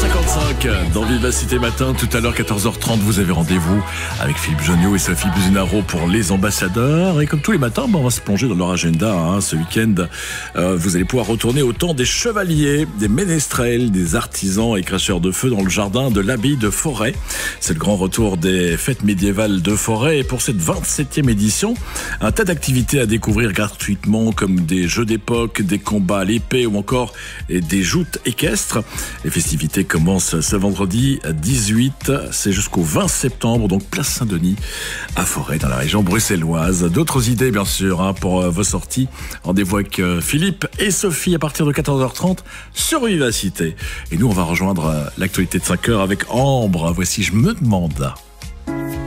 7h55 dans Vivacité Matin. Tout à l'heure, 14h30, vous avez rendez-vous avec Philippe Jonniot et Sophie Buzinaro pour les ambassadeurs. Et comme tous les matins, on va se plonger dans leur agenda. Ce week-end, vous allez pouvoir retourner au temps des chevaliers, des ménestrels, des artisans et cracheurs de feu dans le jardin de l'abbaye de Forêt. C'est le grand retour des fêtes médiévales de Forêt. Et pour cette 27e édition, un tas d'activités à découvrir gratuitement, comme des jeux d'époque, des combats à l'épée ou encore des joutes équestres. Les festivités commencent ce vendredi 18, c'est jusqu'au 20 septembre, donc place Saint-Denis à Forêt, dans la région bruxelloise. D'autres idées, bien sûr, pour vos sorties. Rendez-vous avec Philippe et Sophie à partir de 14h30 sur Vivacité. Et nous, on va rejoindre l'actualité de 5h avec Ambre. Voici Je me demande.